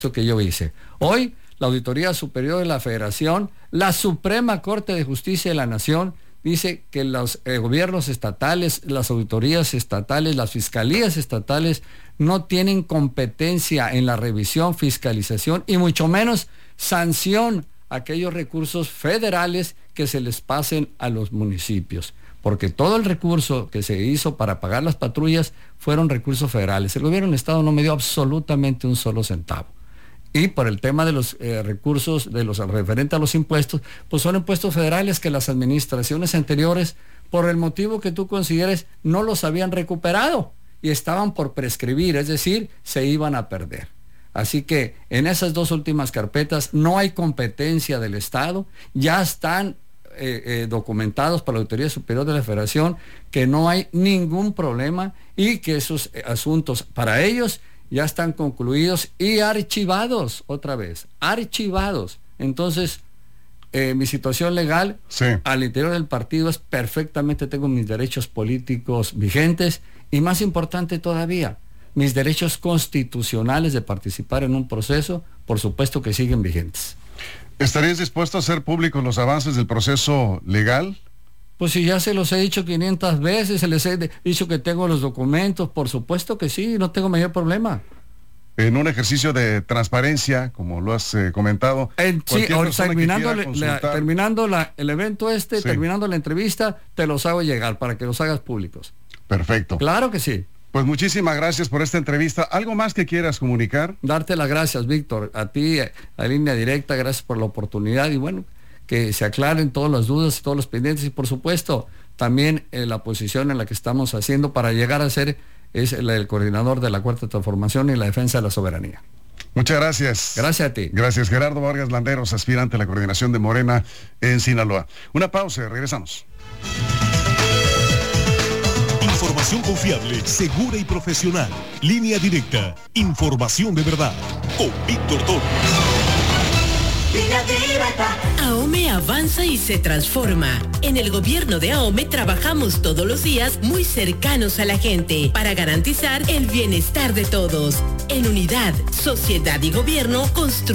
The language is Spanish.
que yo hice. Hoy, la Auditoría Superior de la Federación, la Suprema Corte de Justicia de la Nación, dice que los gobiernos estatales, las auditorías estatales, las fiscalías estatales no tienen competencia en la revisión, fiscalización y mucho menos sanción a aquellos recursos federales que se les pasen a los municipios. Porque todo el recurso que se hizo para pagar las patrullas fueron recursos federales. El gobierno del Estado no me dio absolutamente un solo centavo. Y por el tema de los recursos, de los referentes a los impuestos, pues son impuestos federales que las administraciones anteriores, por el motivo que tú consideres, no los habían recuperado y estaban por prescribir, es decir, se iban a perder. Así que en esas dos últimas carpetas no hay competencia del Estado, ya están documentados por la Auditoría Superior de la Federación que no hay ningún problema y que esos asuntos para ellos ya están concluidos y archivados, otra vez, archivados. Entonces, mi situación legal al interior del partido es perfectamente, tengo mis derechos políticos vigentes y más importante todavía, mis derechos constitucionales de participar en un proceso, por supuesto que siguen vigentes. ¿Estarías dispuesto a hacer públicos los avances del proceso legal? Pues si ya se los he dicho 500 veces, se les he dicho que tengo los documentos, por supuesto que sí, no tengo mayor problema. En un ejercicio de transparencia, como lo has comentado. Sí, terminando el evento terminando la entrevista, te los hago llegar para que los hagas públicos. Perfecto. Claro que sí. Pues muchísimas gracias por esta entrevista. ¿Algo más que quieras comunicar? Darte las gracias, Víctor, a ti, a Línea Directa, gracias por la oportunidad y bueno, que se aclaren todas las dudas y todos los pendientes y por supuesto también la posición en la que estamos haciendo para llegar a ser el coordinador de la Cuarta Transformación y la defensa de la soberanía. Muchas gracias. Gracias a ti. Gracias, Gerardo Vargas Landeros, aspirante a la coordinación de Morena en Sinaloa. Una pausa, regresamos. Información confiable, segura y profesional. Línea Directa. Información de verdad. Con Víctor Torres. AOME avanza y se transforma. En el gobierno de AOME trabajamos todos los días muy cercanos a la gente para garantizar el bienestar de todos. En unidad, sociedad y gobierno construimos